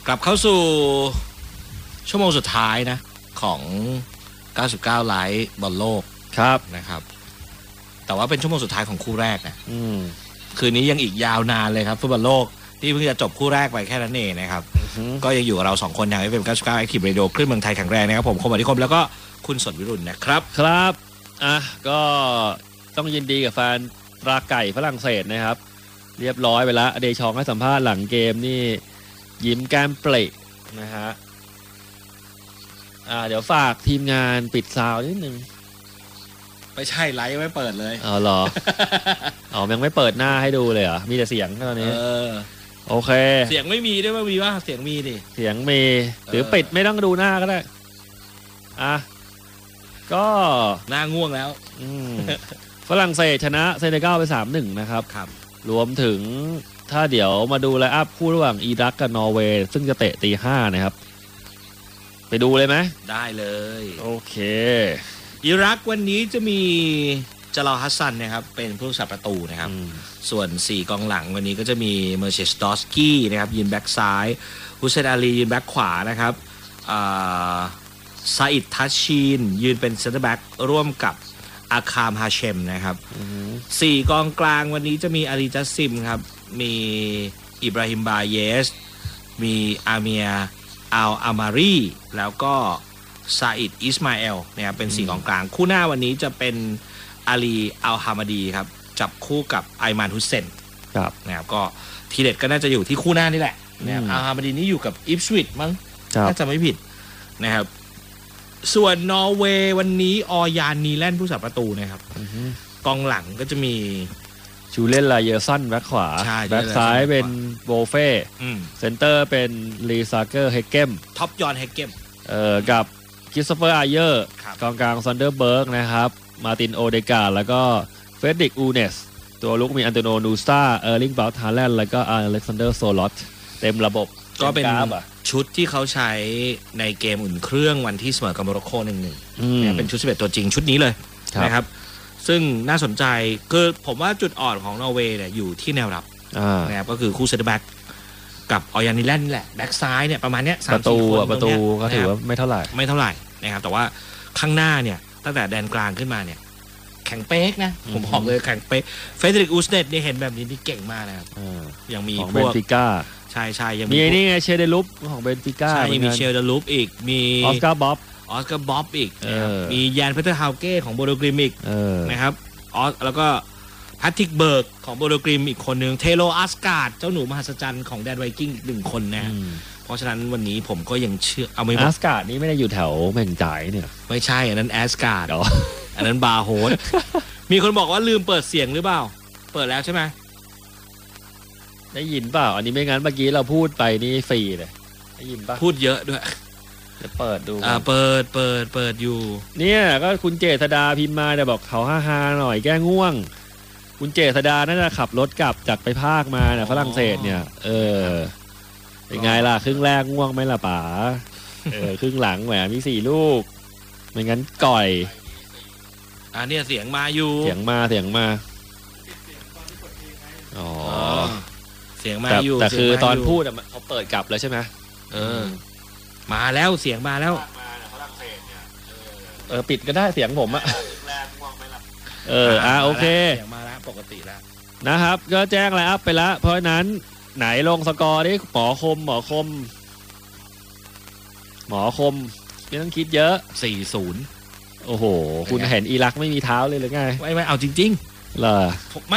กลับเข้าสู่ชั่วโมงสุดท้ายนะของ99ไลฟ์บอลโลกครับนะครับแต่ว่าเป็นชั่วโมงสุดท้ายของคู่แรกนะคืนนี้ยังอีกยาวนานเลยครับฟุตบอลโลกที่เพิ่งจะจบคู่แรกไปแค่นั้นเองนะครับก็ยังอยู่กับเรา2คนทาง FM 99 Active Radio คลื่นเมืองไทยแข็งแรงนะครับผมคมอธิคมแล้วก็คุณสดวิรุณนะครับครับก็ต้องยินดีกับแฟนตราไก่ฝรั่งเศสนะครับเรียบร้อยไปแล้วเดชองให้สัมภาษณ์หลังเกมนี่ยิ้มแก้มเปร่นะฮะเดี๋ยวฝากทีมงานปิดซาวนิดนึงไม่ใช่ไลฟ์ไม่เปิดเลยเหรอยังไม่เปิดหน้าให้ดูเลยเหรอมีแต่เสียงตอนนี้โอเคเสียงไม่มีด้วยว่ามีว่าเสียงมีดิเสียงมีหรือปิดไม่ต้องดูหน้าก็ได้ก็หน้าง่วงแล้วฝรั่งเศสชนะเซเนกัลไป 3-1 นะครับรวมถึงถ้าเดี๋ยวมาดูไลน์อัพคู่ระหว่างอิรักกับนอร์เวย์ซึ่งจะเตะ 5:00 นะครับไปดูเลยไหมได้เลยโอเคอิรักวันนี้จะมีจาลาฮัสซันนะครับเป็นผู้รักษาประตูนะครับส่วน4กองหลังวันนี้ก็จะมีเมอร์เชสดอสกี้นะครับยืนแบ็กซ้ายฮุเซนอาลียืนแบ็กขวานะครับซาอิดทัชชีนยืนเป็นเซนเตอร์แบ็กร่วมกับอาคามฮาเชมนะครับ4กองกลางวันนี้จะมีอาลีจัสซิมครับมีอิบราฮิมบาเยสมีอาเมียอัลอามารีแล้วก็ซาอิดอิสมาเอลนะครับเป็น4กองกลางคู่หน้าวันนี้จะเป็นอาลีอัลฮามาดีครับจับคู่กับไอมานฮุสเซนนะครับก็ทีเด็ดก็น่าจะอยู่ที่คู่หน้านี่แหละนะครับอัลฮามาดีนี่อยู่กับอิปสวิชมั้งถ้าจะไม่ผิดนะครับส่วนนอร์เวย์วันนี้ออยานนีแลนด์ผู้รักษาประตูนะครับกองหลังก็จะมีชูเล่นลายเยอร์ซันแบ็คขวาแบ็คซ้ายเป็นโบเฟ่เซนเตอร์เป็นลีซาเกอร์เฮเกมท็อปยอนเฮเกมกับคริสโตเฟอร์อาเยอร์กองกลางซันเดอร์เบิร์กนะครับมาตินโอเดกาแล้วก็เฟรดริกอูเนสตัวลุกมีอันโตโนนูสตาเออร์ลิงบราทฮาแลนด์แล้วก็อเล็กซานเดอร์โซลอตเต็มระบบก็เป็นชุดที่เขาใช้ในเกมอุ่นเครื่องวันที่เสมอกับโมร็อกโก 1-1 เป็นชุด11ตัวจริงชุดนี้เลยนะครับซึ่งน่าสนใจคือผมว่าจุดอ่อนของนอร์เวย์เนี่ยอยู่ที่แนวรับนะครับก็คือคู่เซนเตอร์แบ็กกับออยานิแลนด์แหละแบ็กซ้ายเนี่ยประมาณเนี้ยประตูก็ถือว่าไม่เท่าไหร่นะครับแต่ว่าข้างหน้าเนี่ยตั้งแต่แดนกลางขึ้นมาเนี่ยแข็งเป๊กนะผมบอกเลยแข็งเป๊กเฟเดริกอูสเนตนี่เห็นแบบนี้นี่เก่งมากนะครับยังมีพวกเบนฟิก้าใช่ยังมีนี่ไงเชเดลุปของเบนฟิก้าใช่มีเชเดลุปอีกมีออสการ์บ๊อบอีกมียานเพเทอร์ฮาวเก้ของโบโดกริมอีกนะครับแล้วก็แพทริกเบิร์กของโบโดกริมอีกคนนึงเทโลอัสการ์ดเจ้าหนูมหัศจรรย์ของแดนไวกิ้ง1คนนะเพราะฉะนั้นวันนี้ผมก็ยังเชื่อเอาไม่อัสการ์ดนี่ไม่ได้อยู่แถวแม่งจ่ายเนี่ยไม่ใช่อันนั้นแอสการ์ดอันนั้นบาร์โฮสมีคนบอกว่าลืมเปิดเสียงหรือเปล่าเปิดแล้วใช่ไหมได้ยินเปล่าอันนี้ไม่งั้นเมื่อกี้เราพูดไปนี่ฟรีเลยได้ยินป่ะพูดเยอะด้วยจะเปิดดูเปิดอยู่เนี่ยก็คุณเจษดาพิมพ์มาแต่บอกเขาฮาหน่อยแก้ง่วงคุณเจษดาน่าจะขับรถกลับจากไปภาคมาเนี่ยฝรั่งเศสเนี่ยเป็นไงล่ะครึ่งแรกง่วงไหมล่ะป๋าครึ่งหลังแหมมี4ลูกไม่งั้นก่อยเนี่ยเสียงมาอยู่เสียงมาเสียงมาแต่คือตอนพูดเขาเปิดกลับแล้วใช่ไหมมาแล้วเสียงมาแล้วปิดก็ได้เสียงผมโอเคเสียงมาแล้วปกติแล้วนะครับก็แจ้งไลน์อัพไปแล้วเพราะฉะนั้นไหนลงสกอร์ดิหมอคมไม่ต้องคิดเยอะ 4-0 โอ้โหคุณเห็นอิรักไม่มีเท้าเลยหรือไงไม่เอาจริงๆเหรอ